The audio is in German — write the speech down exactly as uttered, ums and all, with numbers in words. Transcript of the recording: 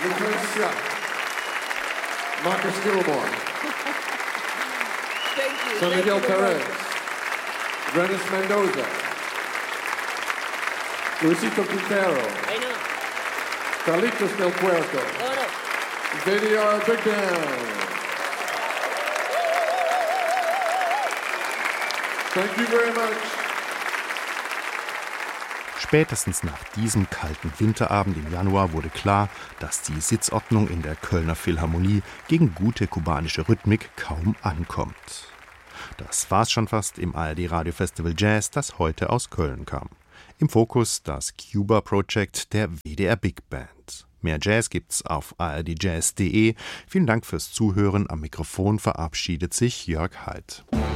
Nicholas Schaap, Marcus Gilmore, San Miguel Perez, Renis Mendoza, Luisito Quintero, Carlitos Del Puerto, V D R Big Band. Thank you very much. Spätestens nach diesem kalten Winterabend im Januar wurde klar, dass die Sitzordnung in der Kölner Philharmonie gegen gute kubanische Rhythmik kaum ankommt. Das war's schon fast im A R D Radio Festival Jazz, das heute aus Köln kam. Im Fokus das Cuba Project der W D R Big Band. Mehr Jazz gibt's auf a r d jazz punkt d e. Vielen Dank fürs Zuhören. Am Mikrofon verabschiedet sich Jörg Haidt.